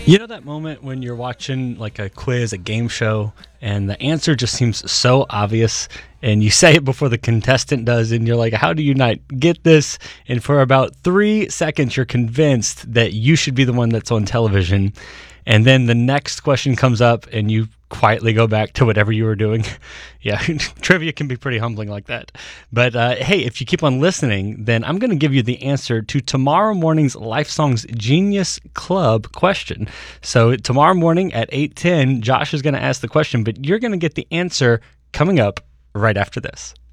You know that moment when you're watching like a quiz, a game show, and the answer just seems so obvious, and you say it before the contestant does, and you're like, how do you not get this? And for about 3 seconds, you're convinced that you should be the one that's on television. And then the next question comes up, and you quietly go back to whatever you were doing. Yeah, trivia can be pretty humbling like that. But hey, if you keep on listening, then I'm going to give you the answer to tomorrow morning's Life Songs Genius Club question. So tomorrow morning at 8:10, Josh is going to ask the question, but you're going to get the answer coming up right after this.